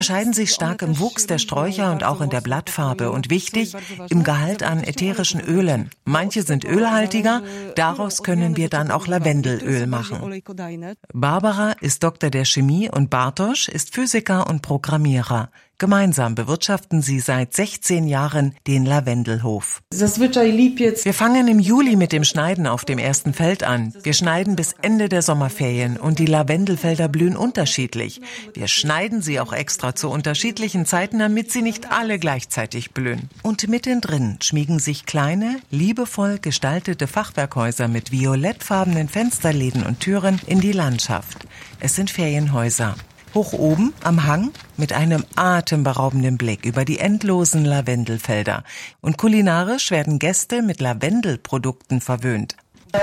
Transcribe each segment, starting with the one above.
Unterscheiden sich stark im Wuchs der Sträucher und auch in der Blattfarbe und wichtig, im Gehalt an ätherischen Ölen. Manche sind ölhaltiger, daraus können wir dann auch Lavendelöl machen. Barbara ist Doktor der Chemie und Bartosz ist Physiker und Programmierer. Gemeinsam bewirtschaften sie seit 16 Jahren den Lavendelhof. Wir fangen im Juli mit dem Schneiden auf dem ersten Feld an. Wir schneiden bis Ende der Sommerferien und die Lavendelfelder blühen unterschiedlich. Wir schneiden sie auch extra zu unterschiedlichen Zeiten, damit sie nicht alle gleichzeitig blühen. Und mittendrin schmiegen sich kleine, liebevoll gestaltete Fachwerkhäuser mit violettfarbenen Fensterläden und Türen in die Landschaft. Es sind Ferienhäuser. Hoch oben am Hang mit einem atemberaubenden Blick über die endlosen Lavendelfelder. Und kulinarisch werden Gäste mit Lavendelprodukten verwöhnt.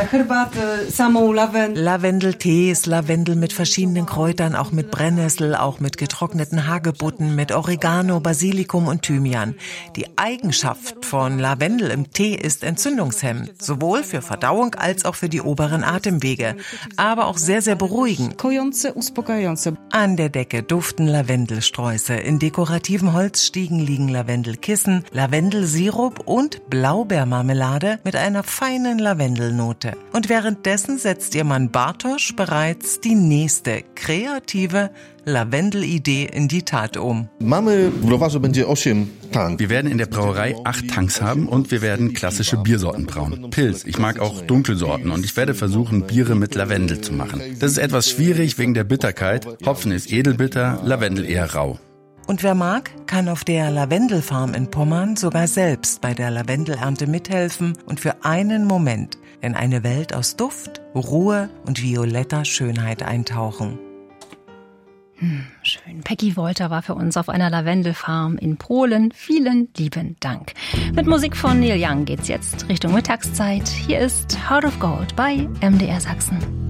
Lavendeltees, Lavendel mit verschiedenen Kräutern, auch mit Brennnessel, auch mit getrockneten Hagebutten, mit Oregano, Basilikum und Thymian. Die Eigenschaft von Lavendel im Tee ist entzündungshemmend, sowohl für Verdauung als auch für die oberen Atemwege, aber auch sehr, sehr beruhigend. An der Decke duften Lavendelsträuße, in dekorativen Holzstiegen liegen Lavendelkissen, Lavendelsirup und Blaubeermarmelade mit einer feinen Lavendelnote. Und währenddessen setzt ihr Mann Bartosz bereits die nächste kreative Lavendelidee in die Tat um. Wir werden in der Brauerei 8 Tanks haben und wir werden klassische Biersorten brauen. Pils, ich mag auch Dunkelsorten und ich werde versuchen, Biere mit Lavendel zu machen. Das ist etwas schwierig wegen der Bitterkeit. Hopfen ist edelbitter, Lavendel eher rau. Und wer mag, kann auf der Lavendelfarm in Pommern sogar selbst bei der Lavendelernte mithelfen und für einen Moment in eine Welt aus Duft, Ruhe und violetter Schönheit eintauchen. Schön. Peggy Wolter war für uns auf einer Lavendelfarm in Polen. Vielen lieben Dank. Mit Musik von Neil Young geht's jetzt Richtung Mittagszeit. Hier ist Heart of Gold bei MDR Sachsen.